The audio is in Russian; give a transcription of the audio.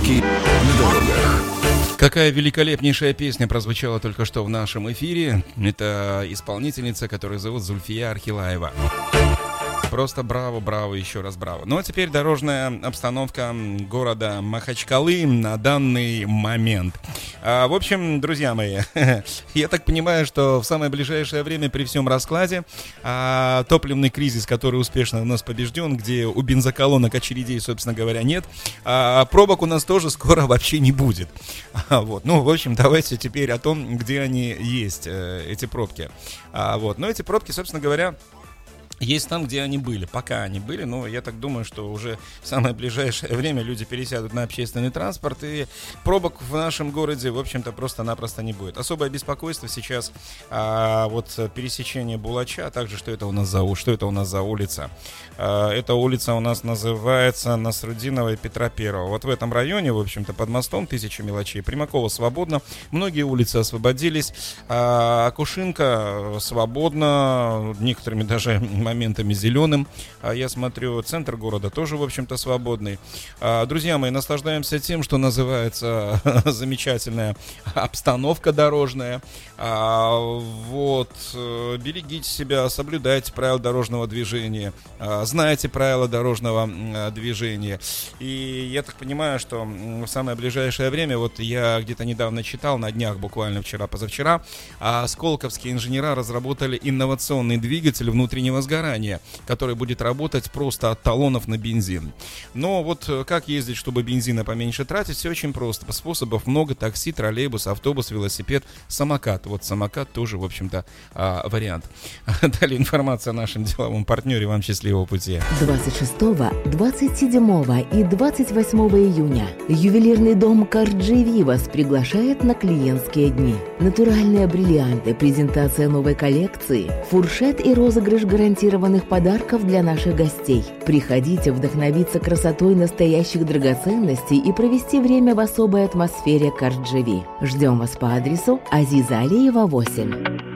Пробки на дорогах. Какая великолепнейшая песня прозвучала только что в нашем эфире. Это исполнительница, которую зовут Зульфия Архилаева. Просто браво, браво, еще раз браво. Ну а теперь дорожная обстановка города Махачкалы на данный момент. В общем, друзья мои, я так понимаю, что в самое ближайшее время при всем раскладе топливный кризис, который успешно у нас побежден, где у бензоколонок очередей, собственно говоря, нет, пробок у нас тоже скоро вообще не будет. Вот. Ну, в общем, давайте теперь о том, где они есть, эти пробки. Но эти пробки, собственно говоря, есть там, где они были, пока они были, но я так думаю, что уже в самое ближайшее время люди пересядут на общественный транспорт, и пробок в нашем городе, в общем-то, просто-напросто не будет. Особое беспокойство сейчас пересечение Булача, а также что это у нас за улица. Эта улица у нас называется Насрудинова и Петра Первого. Вот в этом районе, в общем-то, под мостом Тысяча мелочей. Примакова свободно, многие улицы освободились, Акушинка свободно, некоторыми даже моментами зеленым. Я смотрю, центр города тоже, в общем-то, свободный. Друзья мои, наслаждаемся тем, что называется замечательная обстановка дорожная. Берегите себя, соблюдайте правила дорожного движения, знайте правила дорожного движения. И я так понимаю, что в самое ближайшее время, вот я где-то недавно читал, на днях, буквально вчера-позавчера, сколковские инженера разработали инновационный двигатель внутреннего сгорания, который будет работать просто от талонов на бензин. Но вот как ездить, чтобы бензина поменьше тратить, все очень просто. Способов много: такси, троллейбус, автобус, велосипед, самокат. Вот самокат тоже, в общем-то, вариант. Далее информация о нашем деловом партнере. Вам счастливого пути. 26, 27 и 28 июня ювелирный дом Карджи Вивас приглашает на клиентские дни. Натуральные бриллианты, презентация новой коллекции, фуршет и розыгрыш гарантированных подарков для наших гостей. Приходите вдохновиться красотой настоящих драгоценностей и провести время в особой атмосфере Карджи Ви. Ждем вас по адресу Азиза Алиева, 8.